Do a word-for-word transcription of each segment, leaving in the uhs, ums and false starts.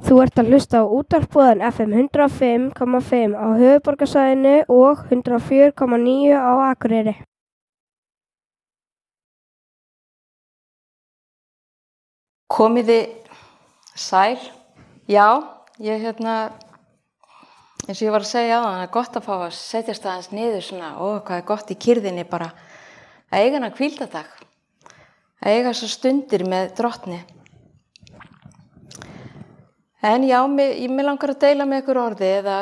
Þú ert að hlusta á útvarpsbúðan F M hundrað og fimm komma fimm á höfuðborgarsvæðinu og hundrað og fjögur komma níu á Akureyri. Komiði sæl. Já, ég hérna, eins og ég var að segja á það, það er gott að fá að setjast aðeins niður svona, ó, hvað er gott í kyrðinni bara að eiga hana hvíldardag, að eiga svo stundir með drottni. En já, mig, mig langar að deila með ykkur orði eða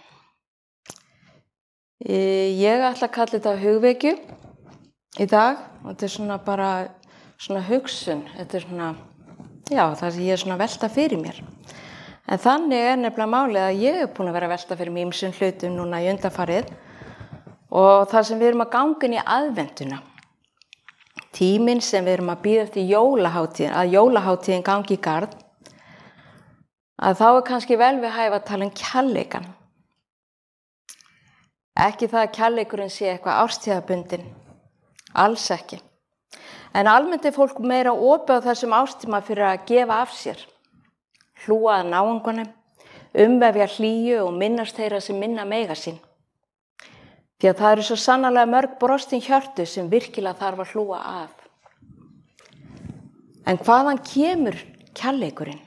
ég ætla að kalla þetta hugvekju í dag og þetta er svona bara svona hugsun, þetta er svona, já, það sem ég er svona að velta fyrir mér. En þannig er nefnilega málið að ég er búin að vera að velta fyrir mér ýmsum hlutum núna í undanfarið og það sem við erum að ganga inn í aðventuna. Tíminn sem við erum að bíða eftir jólahátíðin, að jólahátíðin gangi í garð, að þá er kannski vel við hæfi að tala um kærleikann. Ekki það að kærleikurinn sé eitthvað árstíðabundinn, alls ekki. En almennt er fólk meira opið á þessum árstíma fyrir að gefa af sér, hlúa að náungunum, umvefja hlýju og minnast þeirra sem minna meiga sín. Því að það eru svo sannarlega mörg brostin hjörtu sem virkilega þarf að hlúa að. En hvaðan kemur kærleikurinn?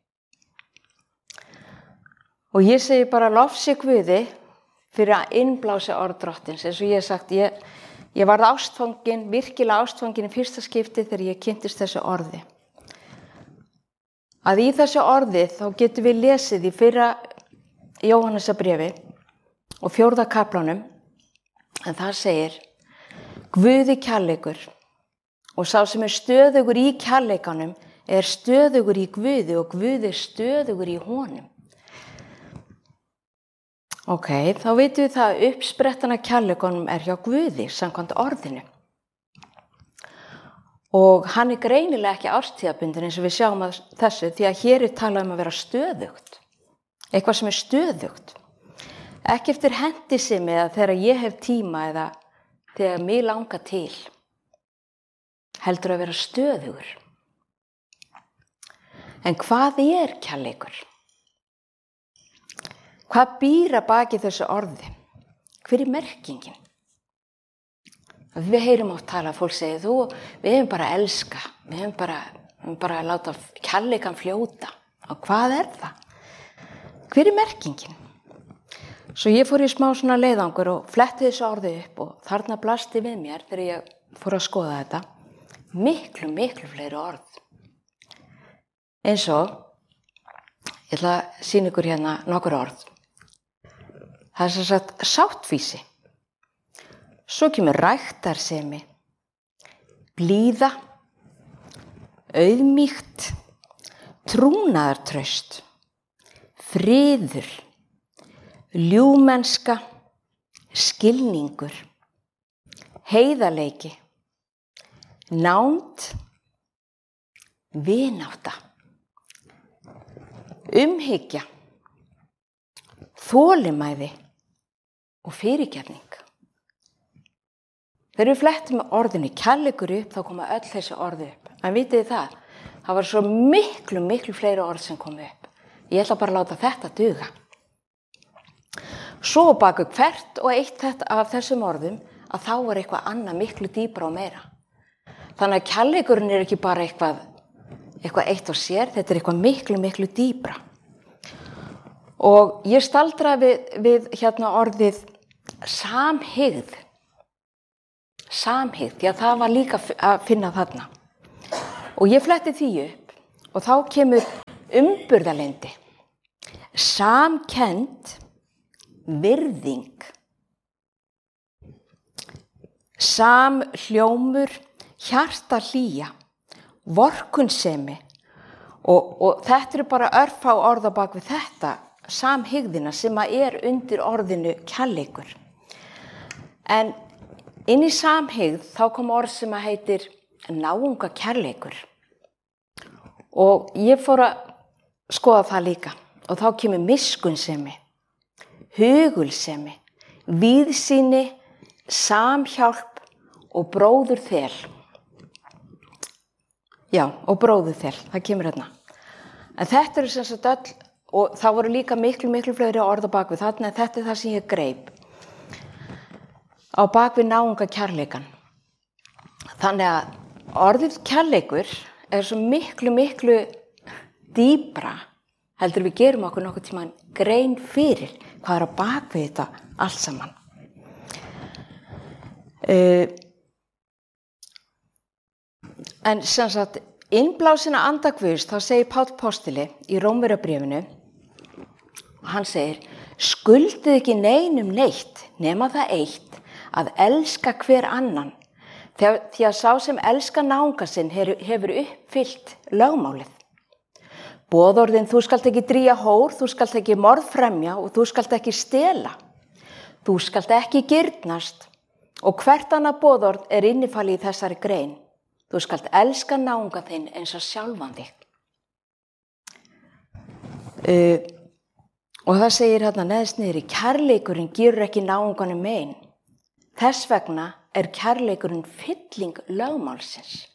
Og ég segi bara lofsi Guði fyrir að innblása orð drottins. Eins og ég hef sagt, ég, ég varð ástfangin, virkilega ástfangin í fyrsta skipti þegar ég kynntist þessu orði. Að í þessu orði þá getum við lesið í fyrra Jóhannesarbréfi og fjórða kaflanum, en það segir, Guði kærleikur og sá sem er stöðugur í kærleikanum er stöðugur í Guði og Guði er stöðugur í honum. Ok, þá veitum við það að uppsprettan af kærleikanum er hjá Guði, samkvæmt orðinu. Og hann er greinilega ekki árstíðabundinn eins og við sjáum að þessu, því að hér er talað um að vera stöðugt. Eitthvað sem er stöðugt. Ekki eftir hentisemi eða þegar ég hef tíma eða þegar mig langar til. Heldur að vera stöðugur. En hvað er kærleikur? Hvað býr að baki þessu orði? Hver er merkingin? Við heyrum oft tala að fólk segja, þú, við hefum bara að elska, við hefum bara, við hefum bara að láta kærleikann fljóta. Og hvað er það? Hver er merkingin? Svo ég fór í smá svona leiðangur og fletti þessu orði upp og þarna blasti við mér þegar ég fór að skoða þetta. Miklu, miklu fleiri orð. Eins og, ég ætla að sýna ykkur hérna nokkur orð. Það er sem sagt sáttfýsi. Svo kemur ræktarsemi, blíða, auðmýkt, trúnaðartraust, friður, ljúfmennska, skilningur, heiðarleiki, nánd, vinátta, umhyggja, þolinmæði og fyrirgefning. Þegar við flettum orðinu kærleikur upp, þá koma öll þessi orði upp. En vitið þið það, það var svo miklu, miklu fleiri orð sem komu upp. Ég ætla bara að láta þetta duga. Svo baku hvert og eitt af þessum orðum, að þá var eitthvað annað miklu dýpra og meira. Þannig að kærleikurinn er ekki bara eitthvað, eitthvað eitt og sér, þetta er eitthvað miklu, miklu dýpra. Og ég staldraði við, við hérna orðið samhygð. Samhygð, því að það var líka að finna þarna. Og ég fletti því upp og þá kemur umburðarlyndi. Samkennd, virðing. Samhljómur, hjartahlýja, vorkunnsemi. Og, og þetta eru bara örfá orð á bak við þetta, samhygðina sem er undir orðinu kærleikur. En inn í samhygð þá kom orð sem heitir náunga kærleikur. Og ég fór að skoða það líka. Og þá kemur miskunnsemi, hugulsemi, víðsýni, samhjálp og bróðurþel. Já, og bróðurþel, það kemur hérna. En þetta eru sem sagt öll og það voru líka miklu, miklu fleiri orð á bakvið. Þannig að þetta er það sem ég greip. Á bakvið náunga kærleikan. Þannig að orðið kærleikur er svo miklu, miklu dýpra heldur við gerum okkur nokkuð tíma grein fyrir hvað er á bakvið þetta allt saman. Uh, en sem sagt, innblásina anda Guðs, þá segir Páll postuli í Rómverjabréfinu, og hann segir, skuldið ekki neinum neitt, nema það eitt, að elska hver annan, því að sá sem elskar náunga sinn hefur uppfyllt lögmálið. Boðorðin, þú skalt ekki drýja hór, þú skalt ekki morðfremja og þú skalt ekki stela. Þú skalt ekki girnast og hvert annað boðorð er innifalið í þessari grein. Þú skalt elska náunga þinn eins og sjálfan þig. Uh, og það segir hérna neðst niðri, kærleikurinn gerur ekki náunganum mein. Þess vegna er kærleikurinn fylling lögmálsins.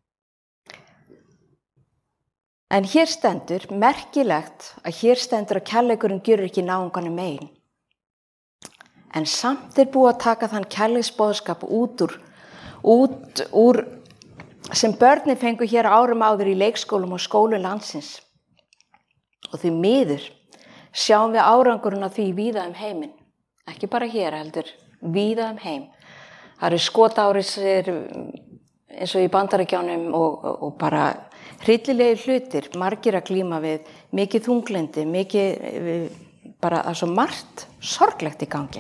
En hér stendur, merkilegt að hér stendur að kærleikurinn gerur ekki náunganum mein. En samt er búið að taka þann kærleiksboðskap út úr, út úr sem börnin fengu hér árum áður í leikskólum og skólum landsins. Og því miður sjáum við árangurinn af því víða um heiminn. Ekki bara hér heldur, víða um heim. Það eru skotárisir eins og í Bandaríkjánum og, og, og bara hryllilegir hlutir, margir að glíma við, mikið þunglyndi, mikið, bara það er svo margt sorglegt í gangi.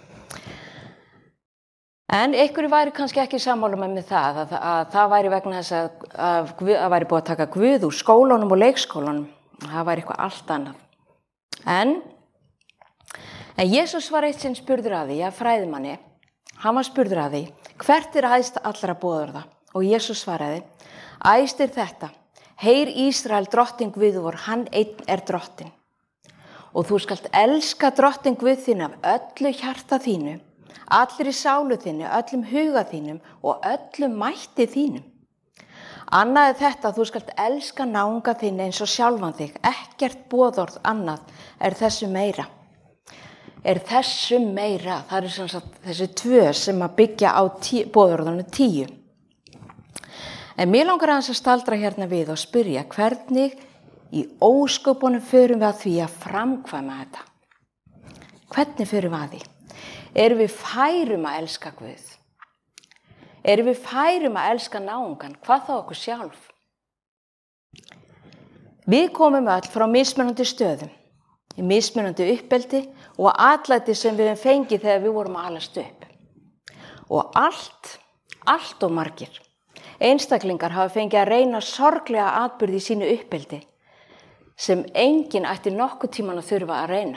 En einhverju væri kannski ekki sammála með það, að, að, að það væri vegna þess að, að, að væri búið að taka Guð úr skólanum og leikskólanum. Það væri eitthvað allt annað. En, en Jesús var eitt sinn spurður að því, að fræðimanni, hann var spurður að því, hvert er æðst allra boðorða? Og Jesús svaraði, æðst er þetta, heyr Ísrael drottinn Guð vor, hann einn er drottinn. Og þú skalt elska drottinn Guð þín af öllu hjarta þínu, allir í sálu þínu, öllum huga þínum og öllum mætti þínum. Annað er þetta, þú skalt elska náunga þín eins og sjálfan þig, ekkert boðorð annað er þessu meira. Er þessu meira, það er sem sagt þessi tvö sem að byggja á tí, boðorðunum tíu. En mér langar aðeins að staldra hérna við og spyrja hvernig í ósköpunum förum við að því að framkvæma þetta. Hvernig förum við að því? Erum við færum að elska Guð? Erum við færum að elska náungan? Hvað þá okkur sjálf? Við komum öll frá mismunandi stöðum, í mismunandi uppeldi og atlæti sem við hefum fengið þegar við vorum að alast upp. Og allt, allt og margir einstaklingar hafa fengið að reyna sorglega atburði í sínu uppeldi sem enginn ætti nokkuð tíman að þurfa að reyna.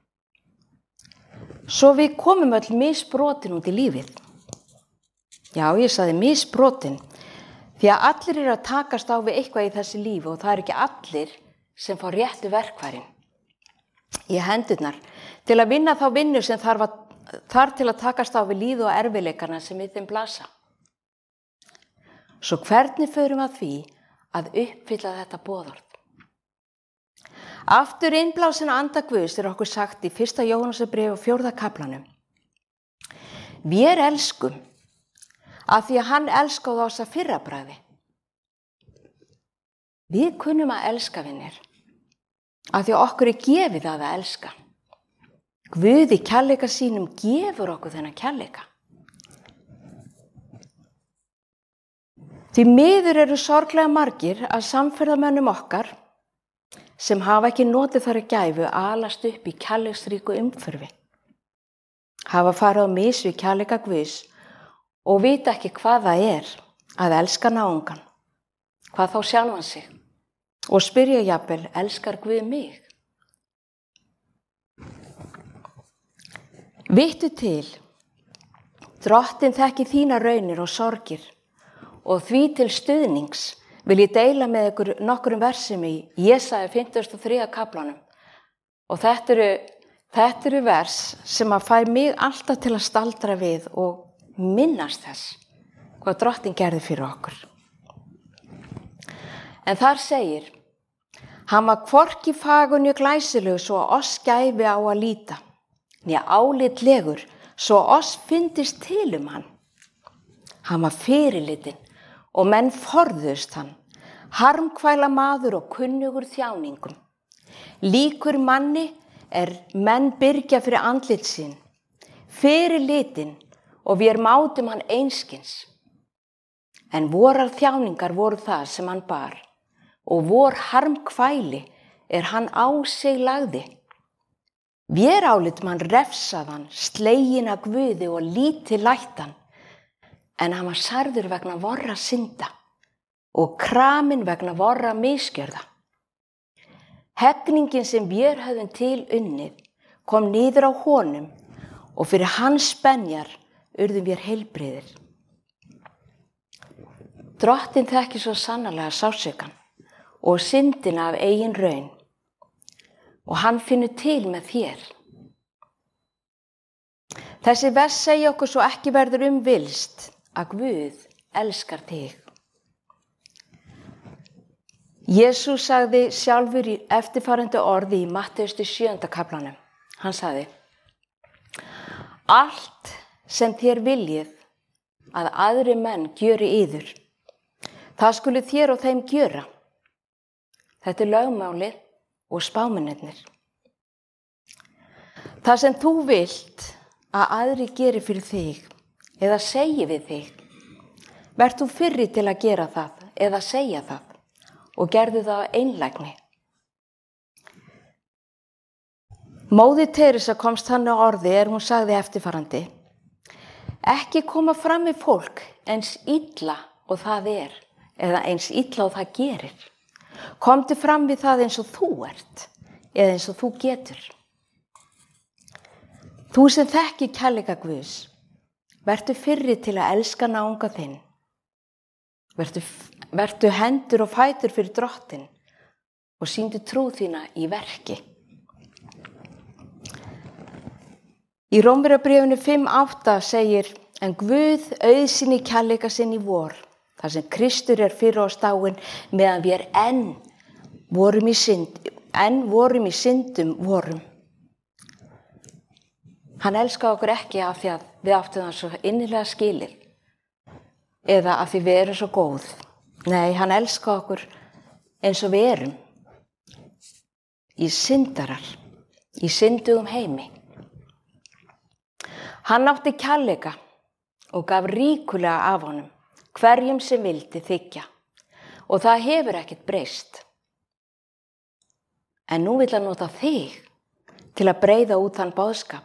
Svo við komum öll misbrotin út í lífið. Já, ég sagði misbrotin, því að allir eru að takast á við eitthvað í þessi lífi og það er ekki allir sem fá réttu verkfærin í hendurnar til að vinna þá vinnu sem þarf, að, þarf til að takast á við líð og erfiðleikana sem við þeim blasa. Svo hvernig förum að því að uppfylla þetta boðorð? Aftur innblásina anda Guðs er okkur sagt í fyrsta Jóhannesarbréfi og fjórða kaflanum. Við elskum af því að hann elskaði oss að fyrra bragði. Við kunnum að elska vinir af því að okkur er gefið að að elska. Guð í kærleika sínum gefur okkur þennan kærleika. Því miður eru sorglega margir að samferðamönnum okkar sem hafa ekki notið þar að gæfu að alast upp í kærleiksríku umhverfi. Hafa farið á mis við kærleika Guðs og vita ekki hvað það er að elska náungan, hvað þá sjálfan sig og spyrja jafnvel, elskar Guð mig? Vittu til, Drottinn þekkir þína raunir og sorgir og því til stuðnings vil ég deila með ykkur nokkrum versum í Jesaja fimmtugasta og þriðja kaflanum. Og þetta eru, þetta eru vers sem að fær mig alltaf til að staldra við og minnast þess hvað Drottinn gerði fyrir okkur. En þar segir, Hann var hvorki fagur né glæsilegur svo að oss gæfi á að líta, né álitlegur svo að oss fyndist til um hann. Hann var fyrirlitin og menn forðust hann, harmkvæla maður og kunnugur þjáningum. Líkur manni er menn byrgja fyrir andlit sín, fyrirlitin og við mátum hann einskins. En vorar þjáningar voru það sem hann bar, og vor harmkvæli er hann á sig lagði. Vér álitum hann refsaðan, slegin að Guði og lítið lættan, en hann var særður vegna vorra synda og kramin vegna vorra misgjörða. Heggningin sem vér höfðum til unnið kom niður á honum og fyrir hans spenjar urðum vér heilbrigðir. Drottinn þekkir svo sannarlega sársaukann og syndina af eigin raun og hann finnur til með þér. Þessi vers segja okkur svo ekki verður um villst að Guð elskar þig. Jesús sagði sjálfur í eftirfarandi orði í Mattheus sjöunda kaflanum. Hann sagði: Allt sem þér viljið að aðri menn gjöri yður, það skulu þér og þeim gjöra. Þetta er lögmálið og spámennirnir. Það sem þú vilt að aðri geri fyrir þig eða segi við þig, verð þú fyrri til að gera það eða segja það og gerðu það af einlægni. Móðir Teresa komst hann á orði er hún sagði eftirfarandi: Ekki koma fram við fólk eins illa og það er, eða eins illa og það gerir. Komdu fram við það eins og þú ert, eða eins og þú getur. Þú sem þekkir kærleika Guðs, vertu fyrri til að elska náunga þinn. Vertu, vertu hendur og fætur fyrir Drottinn og sýndu trú þína í verki. Í Rómverjabréfinu fimm átta segir: En Guð auðsýni kærleika sinn í vor, þar sem Kristur er fyrir oss dáinn, meðan við er enn vorum í synd, enn vorum í syndum vorum. Hann elskaði okkur ekki af því að við áttum það svo innilega skilið, eða af því við erum svo góð. Nei, hann elskaði okkur eins og við erum, í syndarar, í syndugum heimi. Hann átti kærleika og gaf ríkulega af honum, hverjum sem vildi þiggja, og það hefur ekkert breyst. En nú vill hann nota þig til að breiða út þann boðskap.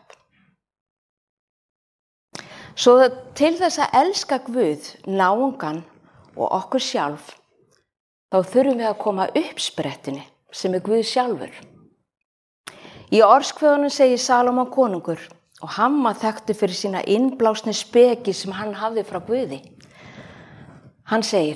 Svo til þess að elska Guð, náungan og okkur sjálf, þá þurfum við að koma uppsprettunni sem er Guð sjálfur. Í orðskveðunum segir Salómon konungur, og hann var þekktur fyrir sína innblásnu speki sem hann hafði frá Guði. Hann segir: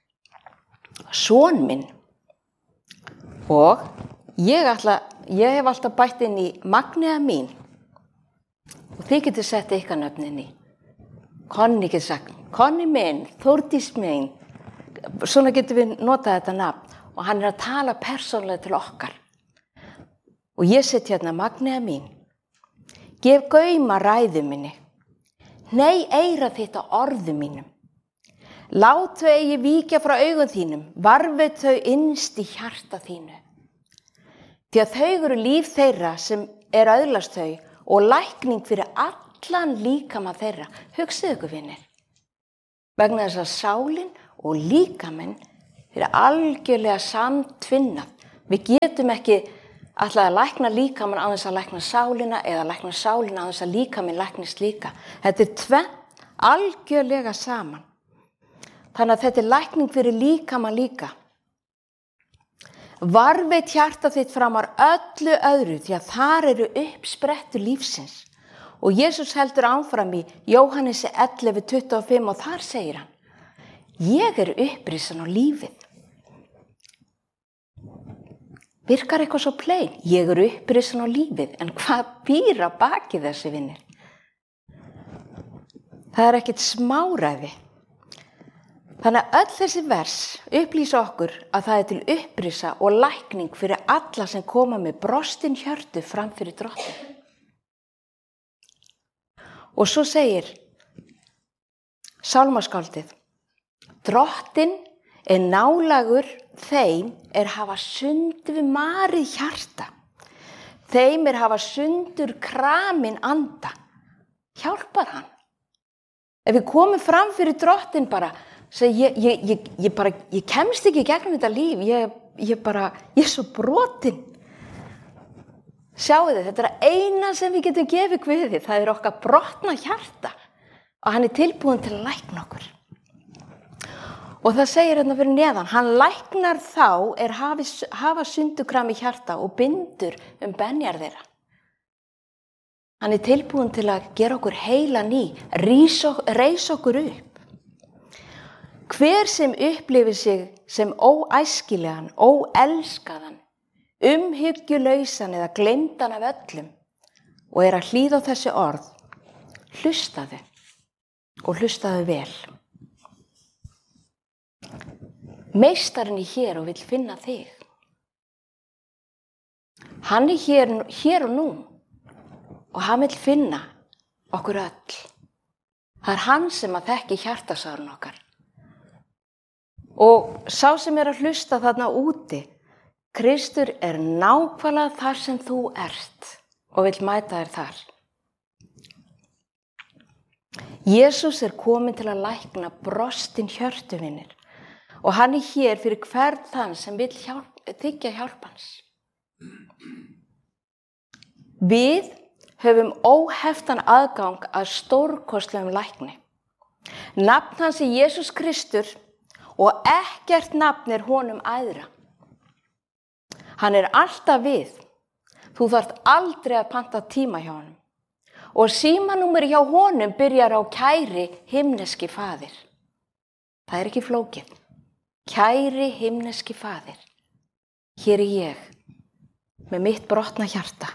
Son minn, og ég, ætla, ég hef alltaf bætt inn í Magnea mín, og þið getur sett ykkar nöfnin í. Konni getur sagt, Konni minn, Þórdís minn, svona getur við notað þetta nafn, og hann er að tala persónulega til okkar. Og ég set hérna Magnea mín, gef gaum að ræðu minni, nei eyra þitt á orðu mínum. Lát þau eigi víkja frá augum þínum, varfið þau innst í hjarta þínu. Því að þau eru líf þeirra sem er öðlast þau og lækning fyrir allan líkama þeirra. Hugsið ykkur, vinir. Vegna þess að sálin og líkaminn er algjörlega samtvinnað. Við getum ekki ætlað að lækna líkamann á þess að lækna sálina eða lækna sálina á þess að líkaminn læknist líka. Þetta er tvennt algjörlega saman. Þannig að þetta er lækning fyrir líkamann líka. Varveit hjarta þitt framar öllu öðru, því að þar eru uppsprettur lífsins. Og Jesús heldur áfram í Jóhannesi ellefu tuttugu og fimm og þar segir hann: Ég er upprisan á lífið. Virkar eitthvað svo plein? Ég er upprisan á lífið, en hvað býr á baki þessi, vinir? Það er ekkert smáræði. Þannig að öll þessi vers upplýsa okkur að það er til upprisa og lækning fyrir alla sem koma með brostin hjörtu fram fyrir Drottin. Og svo segir sálmaskáldið, Drottin er nálægur þeim er hafa sundur marið hjarta. Þeim er hafa sundur kramin anda. Hjálpar hann. Ef við komum fram fyrir Drottin bara, segi, ég, ég, ég, ég, bara, ég kemst ekki gegnum þetta líf, ég, ég, bara, ég er svo brotin. Sjáu þið, þetta er eina sem við getum gefið Guði, það er okkar brotna hjarta og hann er tilbúin til að lækna okkur. Og það segir hérna fyrir neðan, hann læknar þá er hafi, hafa sundukram í hjarta og bindur um benjar þeirra. Hann er tilbúin til að gera okkur heila ný, reis okkur upp. Hver sem upplifir sig sem óæskilegan, óelskaðan, umhyggjulausan eða gleymdan af öllum og er að hlýða á þessi orð, hlustaðu og hlustaðu vel. Meistarinn er hér og vill finna þig. Hann er hér, hér og nú og hann vill finna okkur öll. Það er hann sem að þekki hjartasárun okkar. Og sá sem er að hlusta þarna úti, Kristur er nákvæmlega þar sem þú ert og vill mæta þér þar. Jesús er komin til að lækna brostin hjörtuvinir og hann er hér fyrir hvern þann sem vill hjálp, þiggja hjálp hans. Við höfum óheftan aðgang að stórkostlegum lækni. Nafn hans er Jesús Kristur og ekkert nafn er honum æðra. Hann er alltaf við. Þú þarft aldrei að panta tíma hjá honum. Og símanúmeri hjá honum byrjar á kæri himneski faðir. Það er ekki flókið. Kæri himneski faðir. Hér er ég með mitt brotna hjarta.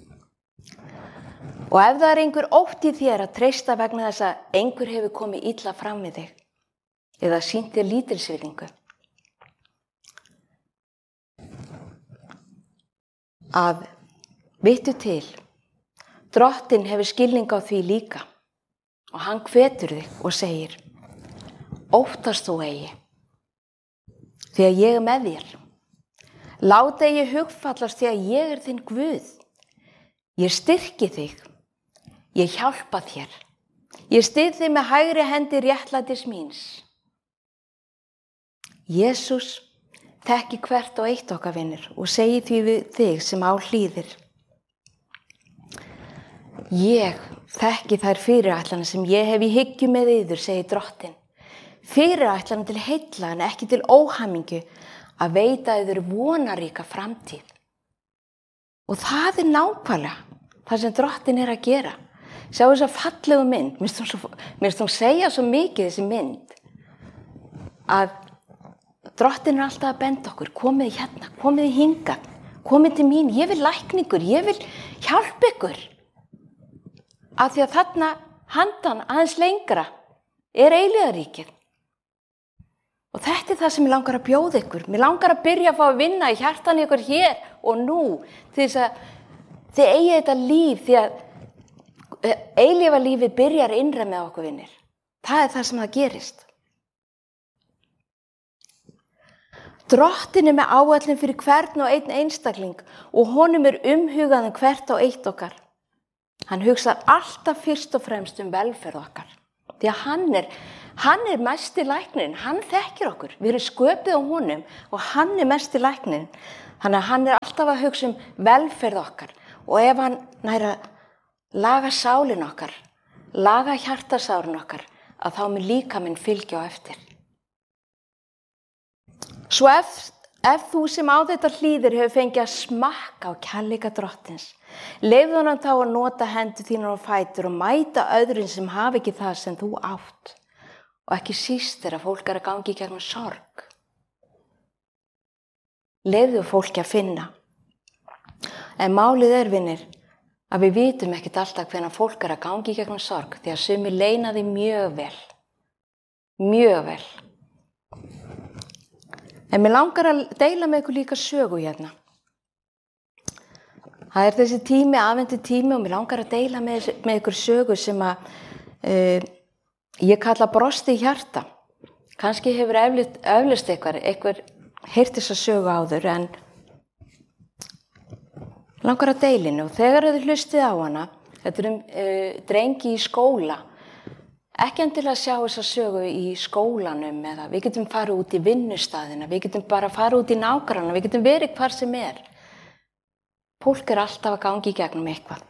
Og ef það er einhver ótt í þér að treysta vegna þess að einhver hefur komið illa fram við þig eða sýnt þér lítilsvirðingu, að vittu til, Drottinn hefur skilning á því líka og hann hvetur þig og segir, óttast þú eigi, því að ég er með þér. Láta eigi hugfallast því að ég er þinn Guð. Ég styrki þig, ég hjálpa þér, ég styð þig með hægri hendi réttlætis míns. Jesús þekki hvert og eitt okkar vinir og segi því við þig sem á hlýðir. Ég þekki þær fyrirætlanir sem ég hef í hyggju með yður, segir Drottinn. Fyrirætlanir til heilla en ekki til óhamingju að veita yður vonaríka framtíð. Og það er nákvæmlega það sem Drottinn er að gera. Sjá þessa fallegu mynd, mér finnst hún segja svo mikið þessi mynd, að Drottinn er alltaf að benda okkur, komið hérna, komið hingað, komið til mín, ég vil lækna ykkur, ég vil hjálpa ykkur. Af því að þarna handan aðeins lengra er eilíðaríkið. Og þetta er það sem ég langar að bjóða ykkur. Mér langar að byrja að fá að vinna í hjartan ykkur hér og nú, til þess að þið eigi þetta líf, því að eilífa lífið byrjar innra með okkur vinir. Það er það sem það gerist. Drottinn er með áætlun fyrir hvern og einn einstakling og honum er umhugað um hvert og eitt okkar. Hann hugsar alltaf fyrst og fremst um velferð okkar. Því að hann er, hann er mesti læknirinn, hann þekkir okkur. Við erum sköpuð á honum og hann er mesti læknirinn. Þannig að hann er alltaf að hugsa um velferð okkar. Og ef hann nær að laga sálin okkar, laga hjartasárun okkar, að þá mun líkaminn fylgja á eftir. Svo ef, ef þú sem á þetta hlýðir hefur fengið að smakka á kærleika Drottins, leyfðu honum þá að nota hendur þínar og fætur og mæta öðrum sem hafa ekki það sem þú átt. Og ekki síst þegar fólk er að gangi í gegnum sorg. Leyfðu fólki að finna. En málið er, vinir, að við vitum ekkert alltaf hvenær fólk er að gangi í gegnum sorg, því að sumir leyna því mjög vel. Mjög vel. En mér langar að deila með ykkur líka sögu hérna. Það er þessi tími, aðvendu tími og mér langar að deila með, með ykkur sögu sem að uh, ég kalla brosti í hjarta. Kannski hefur eflust, eflust eitthvað, eitthvað heyrt þessa sögu áður en langar að deila henni og þegar þið hlustið á hana, þetta er um uh, drengi í skóla, ekki endilega að sjá þessa sögu í skólanum eða við getum farið út í vinnustaðina, við getum bara farið út í nágranna, við getum verið hvar sem er. Fólk er alltaf að gangi í gegnum eitthvað.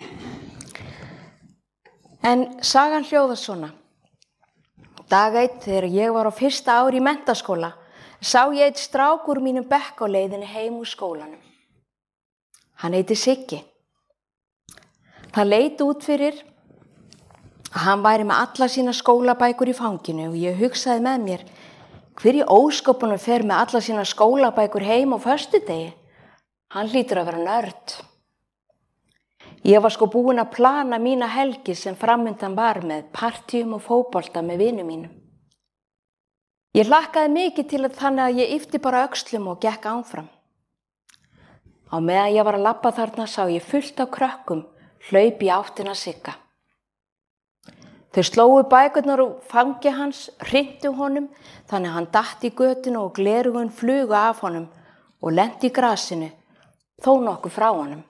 En sagan hljóðar svona. Dag einn þegar ég var á fyrsta ári í menntaskóla, sá ég einn strák úr mínum bekk á leiðinni heim úr skólanum. Hann heiti Siggi. Það leit út fyrir að hann væri með alla sína skólabækur í fanginu og ég hugsaði með mér, hver í ósköpunum fer með alla sína skólabækur heim á föstudegi? Hann hlýtur að vera nörd. Ég var sko búin að plana mína helgi sem framundan var með partíum og fótbolta með vinum mínum. Ég hlakkaði mikið til að þannig að ég yppti bara öxlum og gekk áfram. Á meðan ég var að labba þarna sá ég fullt af krökkum hlaup í áttina Sigga. Þau slóu bækurnar úr fangi hans, hrintu honum þannig að hann datt í götuna og gleraugun flugu af honum og lenti í grasinu. Þó nokkuð frá honum.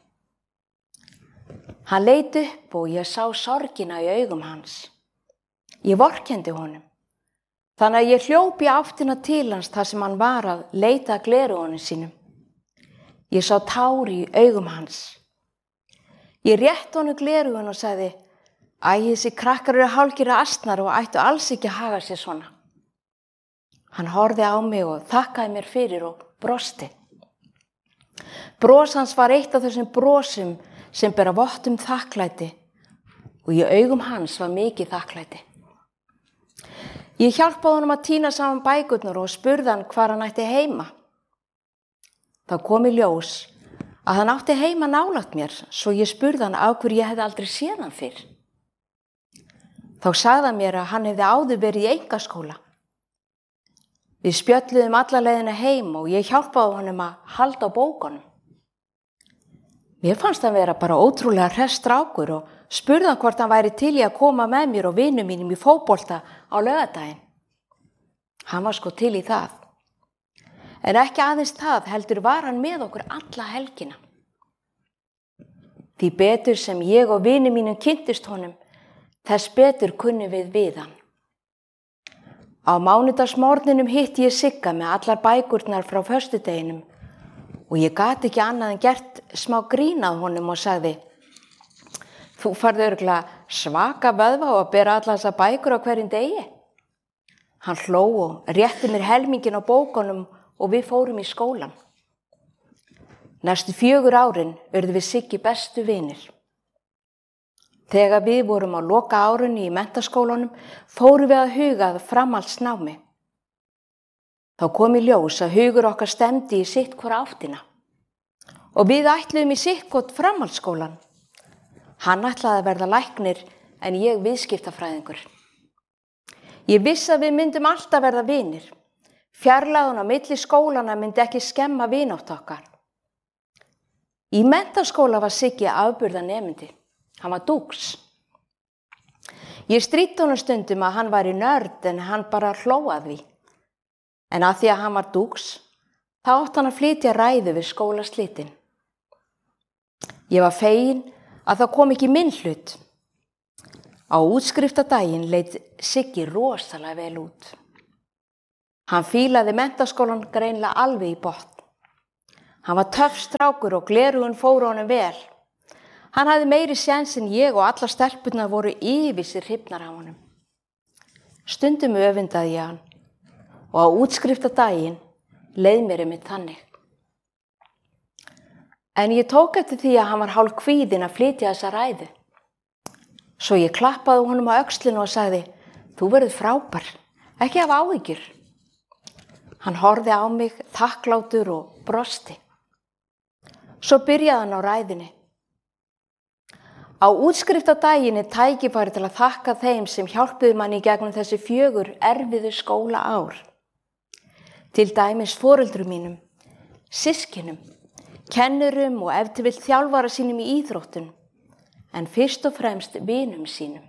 Hann leit upp og ég sá sorgina í augum hans. Ég vorkenndi honum. Þannig að ég hljóp í áttina til hans þar sem hann var að leita að gleraugunum sínum. Ég sá tár í augum hans. Ég rétt honum gleraugun og sagði, æ, þessi krakkar eru hálfgerðir asnar og ættu alls ekki að haga sér svona. Hann horfði á mig og þakkaði mér fyrir og brosti. Bros hans var eitt af þessum brosum sem bera vott um þakklæti og í augum hans var mikið þakklæti. Ég hjálpaði honum að tína saman bækurnar og spurði hann hvar hann ætti heima. Það kom í ljós að hann átti heima nálægt mér svo ég spurði hann af hverju ég hefði aldrei séð hann fyrr. Þá sagði hann mér að hann hefði áður verið í einkaskóla. Við spjölluðum alla leiðina heim og ég hjálpaði honum að halda á bókunum. Mér fannst hann vera bara ótrúlega hress strákur og spurði hann hvort hann væri til í að koma með mér og vinum mínum í fótbolta á laugardaginn. Hann var sko til í það. En ekki aðeins það heldur var hann með okkur alla helgina. Því betur sem ég og vinum mínum kynntist honum, þess betur kunni við við hann. Á mánudagsmorninum hitti ég Sigga með allar bækurnar frá föstudeginum og ég gat ekki annað en gert smá grín að honum og sagði, þú farði örugglega svaka vöðva og að bera allar þessar bækur á hverjum degi. Hann hló og rétti mér helmingin á bókunum og við fórum í skólan. Næstu fjögur árin urðum við Siggi bestu vinir. Þegar við vorum á loka árunni í menntaskólanum fórum við að huga að framhaldsnámi. Þá kom í ljós að hugur okkar stemdi í sitt hvora áttina. Og við ætluðum í sitt hvort framhaldsskólan. Hann ætlaði að verða læknir en ég viðskiptafræðingur. Ég vissi að við myndum alltaf verða vinir. Fjarlægðun á milli skólana myndi ekki skemma vinátt okkar. Í menntaskóla var Siggi afburðanemandi. Hann var dúks. Ég stríddi honum stundum að hann var í nörd en hann bara hló að því. En að því að hann var dúks, þá átti hann að flytja ræðu við skólaslitin. Ég var fegin að það kom ekki minn hlut. Á útskriftadaginn leit Siggi rosalega vel út. Hann fílaði menntaskólan greinlega alveg í botn. Hann var töff strákur og gleraugun fóru honum vel. Hann hafði meiri séns en ég og allar stelpurnar voru yfir sér hrifnar af honum. Stundum öfundaði ég hann og á útskriftadaginn leið mér einmitt þannig. En ég tók eftir því að hann var hálf kvíðinn að flytja þessa ræðu. Svo ég klappaði honum á öxlinu og sagði, þú verður frábær, ekki hafa áhyggjur. Hann horfði á mig þakklátur og brosti. Svo byrjaði hann á ræðunni. Á útskriftadaginn er tækifæri til að þakka þeim sem hjálpuðu manni í gegnum þessi fjögur erfiðu skóla ár. til dæmis foreldrum mínum, systkinum, kennurum og ef til vill þjálfara sínum í íþróttun, en fyrst og fremst vinum sínum.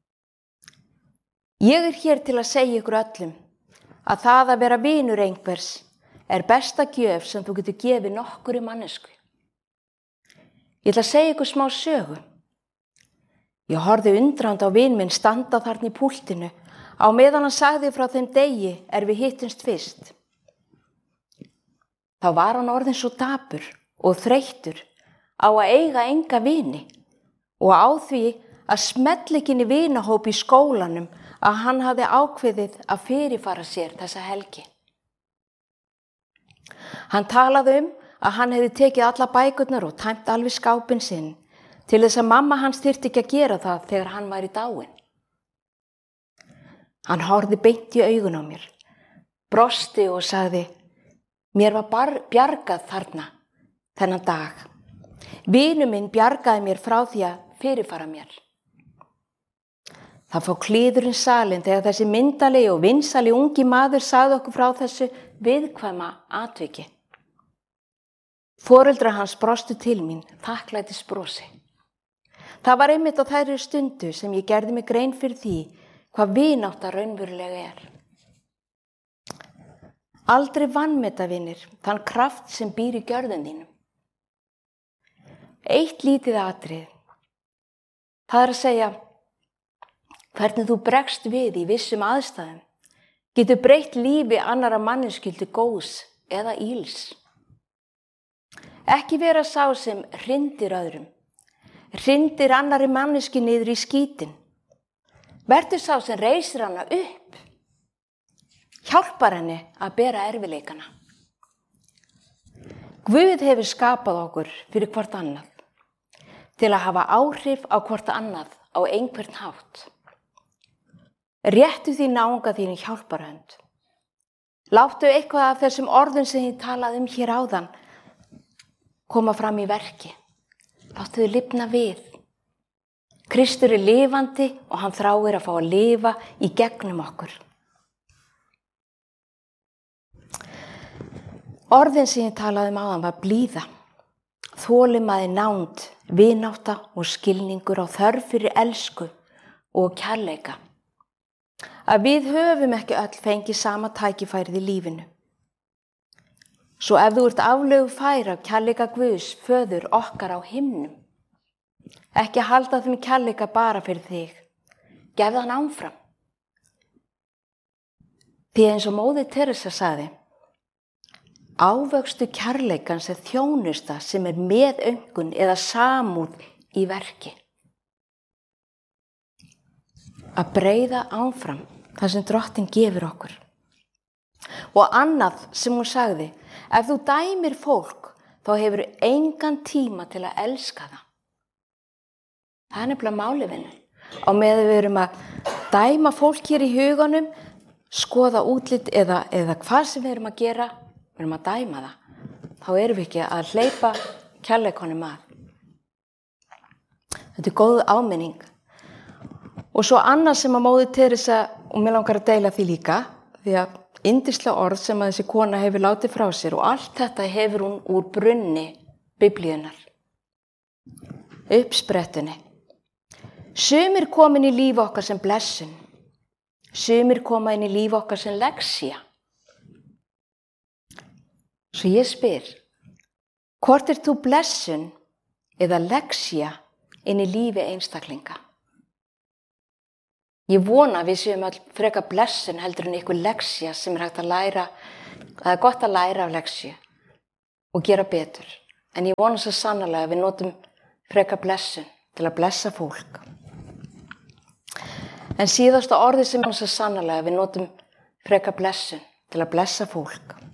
Ég er hér til að segja ykkur öllum að það að vera vinur einhvers er besta gjöf sem þú getur gefið nokkurri mannesku. Ég ætla að segja ykkur smá sögu. Ég horfði undrand á vin minn standa þarna í púltinu á meðan hann sagði frá þeim degi er við hittumst fyrst. Þá var hann orðinn svo dapur og þreyttur á að eiga enga vini og á því að smella ekki inn í vinahóp í skólanum að hann hafði ákveðið að fyrirfara sér þessa helgi. Hann talaði um að hann hefði tekið alla bækurnar og tæmt alveg skápinn sinn til þess að mamma hans þyrfti ekki að gera það þegar hann væri dáinn. Hann horfði beint í augun á mér, brosti og sagði, mér var bar- bjargað þarna þennan dag. Vinur minn bjargaði mér frá því að fyrirfara mér. Það fór kliðurinn salinn þegar þessi myndalegi og vinsali ungi maður sagði okkur frá þessu viðkvæma atviki. Foreldrar hans brostu til mín, þakklætis brosi. Það var einmitt á þærri stundu sem ég gerði mig grein fyrir því hvað vinátta raunverulega er. Aldrei vanmeta vinir þann kraft sem býr í gjörðum þínum. Eitt lítið atrið. Það er að segja, hvernig þú bregst við í vissum aðstæðum getur breytt lífi annarra manneskildu góðs eða íls. Ekki vera sá sem hrindir öðrum, hrindir annarri manneski niður í skítin. Vertu sá sem reisir hana upp, hjálpar henni að bera erfiðleikana. Guð hefur skapað okkur fyrir hvort annað, til að hafa áhrif á hvort annað á einhvern hátt. Réttu því náunga þínu hjálparhönd. Láttu eitthvað af þessum orðum sem ég talaði um hér áðan koma fram í verki. Láttu þau lifna við. Kristur er lifandi og hann þráir að fá að lifa í gegnum okkur. Orðin sem ég talaði um áðan var blíða, þolinmæði nánd, vinátta og skilningur á þörf fyrir elsku og kærleika. Að við höfum ekki öll fengið sama tækifærið í lífinu. Svo ef þú ert aflögu fær af kærleika Guðs, föður okkar á himnum, ekki halda þeim kærleika bara fyrir þig, gefðu hann áfram. Því eins og móðir Teresa sagði, ávöxtu kærleikans er þjónusta sem er meðaumkun eða samúð í verki. Að breiða áfram það sem Drottinn gefur okkur. Og annað sem hún sagði, ef þú dæmir fólk, þá hefur engan tíma til að elska það. Það er nefnilega málið vinnu. Á meðan við erum að dæma fólk hér í huganum, skoða útlit eða, eða hvað sem við erum að gera, við erum að dæma það. Þá erum við ekki að hleypa kærleikonum að. Þetta er góð áminning. Og svo annað sem að móðir Teresa, og mér langar að deila því líka, því að yndislega orð sem að þessi kona hefur látið frá sér og allt þetta hefur hún úr brunni Biblíunnar. Uppsprettunni. Sumir koma inn í líf okkar sem blessun. Sumir koma inn í líf okkar sem lexía. Svo ég spyr, hvort er þú blessun eða lexía inn í lífi einstaklinga? Ég vona að við séum all frekar blessun heldur en ykkur lexía sem er hægt að læra, það er gott að læra af lexíu og gera betur. En ég vona svo sannarlega að við notum frekar blessun til að blessa fólk. En síðasta orðið sem er svo sannarlega að við notum frekar blessun til að blessa fólk.